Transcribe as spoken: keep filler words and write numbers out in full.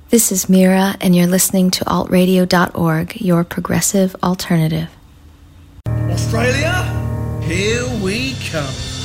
This is Mira, and you're listening to alt radio dot org, your progressive alternative. Australia, here we come.